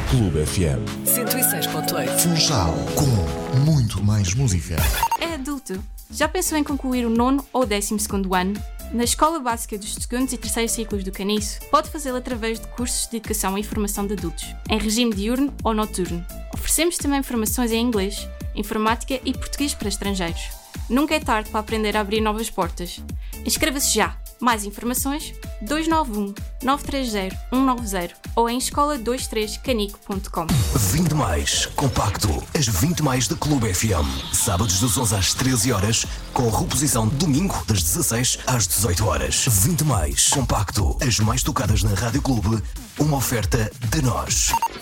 Clube FM. 106.8. Funchal, com muito mais música. É adulto. Já pensou em concluir o 9º ou 12º ano? Na Escola Básica dos 2º e 3º ciclos do Caniço, pode fazê-lo através de cursos de educação e formação de adultos, em regime diurno ou noturno. Oferecemos também formações em inglês, informática e português para estrangeiros. Nunca é tarde para aprender a abrir novas portas. Inscreva-se já! Mais informações 291 930 190 ou em escola23canico.com. 20 mais compacto, as 20 mais da Clube FM. Sábados das 11 às 13 horas, com reposição domingo das 16 às 18 horas. 20 mais compacto, as mais tocadas na Rádio Clube, uma oferta de nós.